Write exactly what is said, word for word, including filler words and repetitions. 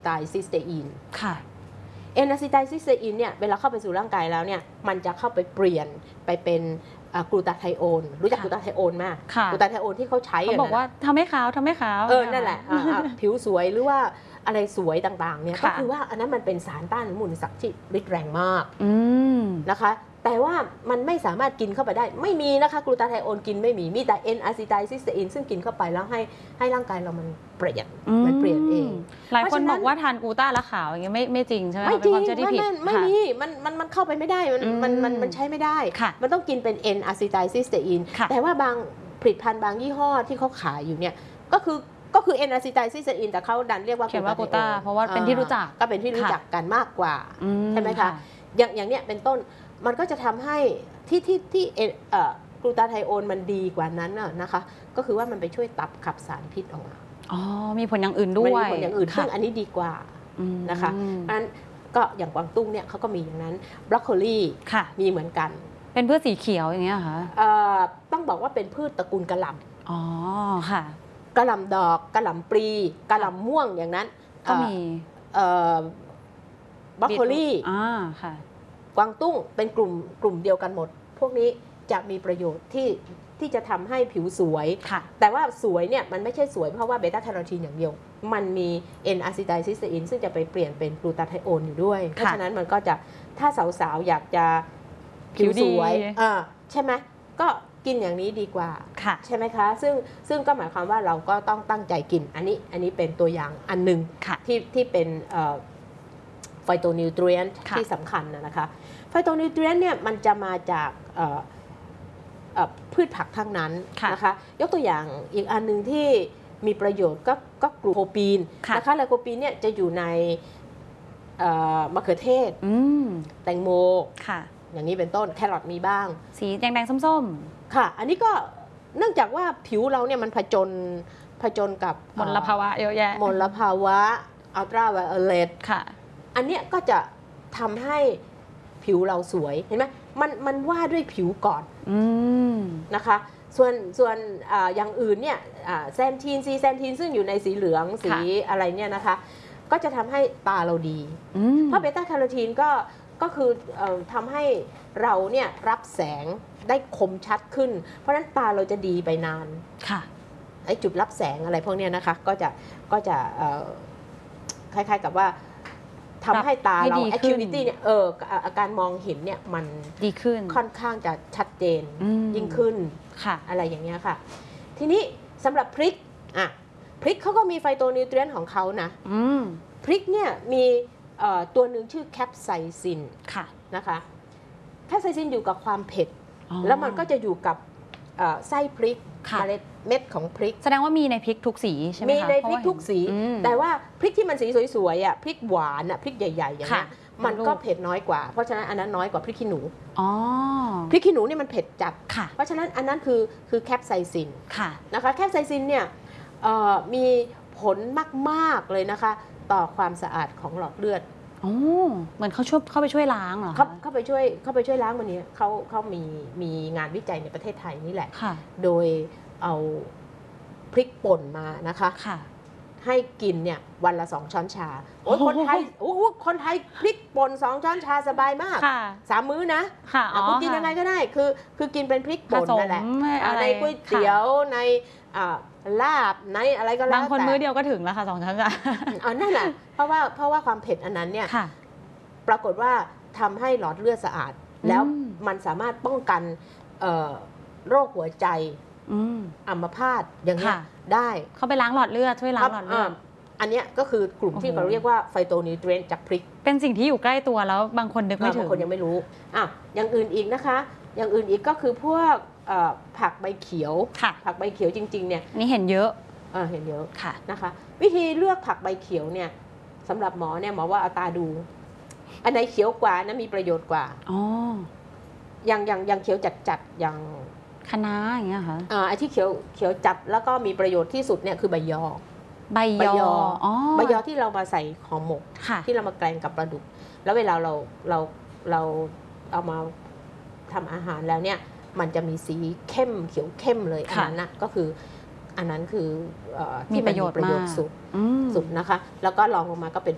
ไตซิสเตอีนค่ะเอนอะซิไตซิสเตอีนเนี่ยเวลาเข้าไปสู่ร่างกายแล้วเนี่ยมันจะเข้าไปเปลี่ยนไปเป็นกลูตาไทโอนรู้จักกลูตาไทโอนไหมกลูตาไทโอนที่เขาใช้เขาบอกว่าทำให้ขาวทำให้ขาวเออนั่นแหละผิวสวยหรือว่าอะไรสวยต่างๆเนี่ยก็คือว่าอันนั้นมันเป็นสารต้านอนุมูลอิสระที่ฤทธิ์แรงมากนะคะแต่ว่ามันไม่สามารถกินเข้าไปได้ไม่มีนะคะกลูตาไทโอนกินไม่มีมีแต่เอนอะซิไตซิสเตอีนซึ่งกินเข้าไปแล้วให้ให้ร่างกายเรามันเปลี่ยนมันเปลี่ยนเองหลายคนบอกว่าทานกลูต้าแล้วขาวอย่างเงี้ยไม่ไม่จริงใช่ไหมไม่จริงไม่ไม่มีมันมันมันเข้าไปไม่ได้มันมันมันมันใช้ไม่ได้มันต้องกินเป็นเอนอะซิไตซิสเตอีนแต่ว่าบางผลิตภัณฑ์บางยี่ห้อที่เขาขายอยู่เนี่ยก็คือก็คือเอนอะซิไตซิสเตอีนแต่เขาดันเรียกว่าเขียนว่ากลูต้าเพราะว่าเป็นที่รู้จักก็เป็นที่รู้จักกันมากกว่าใช่ไหมคะอย่างอย่างเนี้ยเป็นต้นมันก็จะทำให้ที่ที่ที่กลูตาไทโอนมันดีกว่านั้นนะคะก็คือว่ามันไปช่วยตับขับสารพิษออกมาอ๋อมีผลอย่างอื่นด้วยมีผลอย่างอื่นซึ่งอันนี้ดีกว่านะคะอันก็อย่างกวางตุ้งเนี่ยเขาก็มีอย่างนั้นบรอกโคลีมีเหมือนกันเป็นพืชสีเขียวอย่างเงี้ยค่ะต้องบอกว่าเป็นพืชตระกูลกะหล่ำอ๋อค่ะกะหล่ำดอกกะหล่ำปลีกะหล่ำม่วงอย่างนั้นก็มีบรอกโคลีอ่าค่ะกวางตุ้งเป็นกลุ่มกลุ่มเดียวกันหมดพวกนี้จะมีประโยชน์ที่ที่จะทำให้ผิวสวยแต่ว่าสวยเนี่ยมันไม่ใช่สวยเพราะว่าเบต้าแคโรทีนอย่างเดียวมันมีเอนอะซิไตซิสเตอีนซึ่งจะไปเปลี่ยนเป็นกลูตาไทโอนอยู่ด้วยเพราะฉะนั้นมันก็จะถ้าสาวๆอยากจะผิวสวยใช่ไหมก็กินอย่างนี้ดีกว่าใช่ไหมคะซึ่งซึ่งก็หมายความว่าเราก็ต้องตั้งใจกินอันนี้อันนี้เป็นตัวอย่างอันหนึ่งที่ที่เป็นไฟโตนิวทรีนท์ที่สำคัญนะคะไฟโตนิวทรีนท์เนี่ยมันจะมาจากพืชผักทั้งนั้นนะคะยกตัวอย่างอีกอันหนึ่งที่มีประโยชน์ก็ก็กลูโคปีนนะคะไลโคปีนเนี่ยจะอยู่ในมะเขือเทศแตงโมอย่างนี้เป็นต้นแครอทมีบ้างสีแดงๆส้มๆค่ะอันนี้ก็เนื่องจากว่าผิวเราเนี่ยมันผจญผจญกับมลภาวะเยอะแยะมลภาวะอัลตราไวโอเลตค่ะอันนี้ก็จะทำให้ผิวเราสวยเห็นไหมมันมันว่าด้วยผิวก่อนนะคะส่วนส่วน อ, อย่างอื่นเนี่ยแซนทีนซีแซนทีนซึ่งอยู่ในสีเหลืองสีอะไรเนี่ยนะคะก็จะทำให้ตาเราดีเพราะเบต้าแคโรทีนก็ก็คือทำให้เราเนี่ยรับแสงได้คมชัดขึ้นเพราะฉะนั้นตาเราจะดีไปนานค่ะไอ้จุดรับแสงอะไรพวกนี้นะคะก็จะก็จะคล้ายๆกับว่าทำให้ตาเรา acuity เนี่ยเอออาการมองเห็นเนี่ยมันดีขึ้นค่อนข้างจะชัดเจนยิ่งขึ้นอะไรอย่างเงี้ยค่ะทีนี้สำหรับพริกอ่ะพริกเขาก็มีไฟโตนิวทรีนท์ของเขานะพริกเนี่ยมีตัวหนึ่งชื่อแคปไซซินนะคะแคปไซซินอยู่กับความเผ็ดแล้วมันก็จะอยู่กับไส้พริกเมล็ดเม็ดของพริกแสดงว่ามีในพริกทุกสีใช่ไหมคะมีในพริกทุกสีแต่ว่าพริกที่มันสีสวยๆอ่ะพริกหวานอ่ะพริกใหญ่ๆอย่างนี้มันก็เผ็ดน้อยกว่าเพราะฉะนั้นอันนั้นน้อยกว่าพริกขี้หนูพริกขี้หนูนี่มันเผ็ดจัดเพราะฉะนั้นอันนั้นคือคือแคปไซซินนะคะแคปไซซินเนี่ยมีผลมากๆเลยนะคะต่อความสะอาดของหลอดเลือดอ๋อเหมือนเขาช่วยเข้าไปช่วยล้างเหรอเขาเข้าไปช่วยเข้าไปช่วยล้างวันนี้เขาเขามีมีงานวิจัยในประเทศไทยนี่แหละโดยเอาพริกป่นมานะคะให้กินเนี่ยวันละสองช้อนชาโอ้คนไทยโอ้คนไทยพริกป่นสองช้อนชาสบายมากสามมื้อนะคุณกินยังไงก็ได้คือคือกินเป็นพริกป่นนั่นแหละในก๋วยเตี๋ยวในลาบในอะไรก็แล้วแต่บางคนมื้อเดียวก็ถึงแล้วค่ะสองช้อนชาอ๋อนั่นแหละเพราะว่าเพราะว่าความเผ็ดอันนั้นเนี่ยปรากฏว่าทำให้หลอดเลือดสะอาดแล้วมันสามารถป้องกันโรคหัวใจอัมพาตอย่างนี้ได้เขาไปล้างหลอดเลือดช่วยล้างหลอดเลือดอันนี้ก็คือกลุ่มที่เราเรียกว่าไฟโตนิวทรีนท์จากพริกเป็นสิ่งที่อยู่ใกล้ตัวแล้วบางคนนึกไม่ถึงบางคนยังไม่รู้อ่ะอย่างอื่นอีกนะคะอย่างอื่นอีกก็คือพวกผักใบเขียวผักใบเขียวจริงๆเนี่ยนี่เห็นเยอะเออเห็นเยอะนะคะวิธีเลือกผักใบเขียวเนี่ยสำหรับหมอเนี่ยหมอว่าเอาตาดูอันไหนเขียวกว่านะมีประโยชน์กว่าอ๋ออย่างอย่างอย่างเขียวจัดๆอย่างคะน้าอย่างเงี้ยค่ะอ่าไอ้ที่เขียวเขียวจัดแล้วก็มีประโยชน์ที่สุดเนี่ยคือใบยอใบยอใบยอที่เรามาใส่ห่อหมกที่เรามาแกงกับปลาดุกแล้วเวลาเราเราเราเอามาทำอาหารแล้วเนี่ยมันจะมีสีเข้มเขียวเข้มเลยอันนั้นนะก็คืออันนั้นคือมีประโยชน์มากสุดสุดนะคะแล้วก็รองลงมาก็เป็น